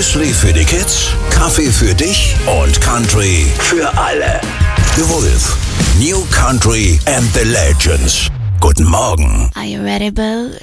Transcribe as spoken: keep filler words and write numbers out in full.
Müsli für die Kids, Kaffee für dich und Country für alle. The Wolf, New Country and the Legends. Guten Morgen. Are you ready, Boo?